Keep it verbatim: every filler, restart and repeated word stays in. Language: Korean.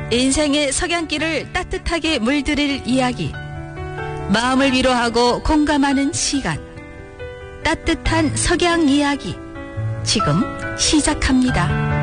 인생의 석양길을 따뜻하게 물들일 이야기, 마음을 위로하고 공감하는 시간, 따뜻한 석양 이야기 지금 시작합니다.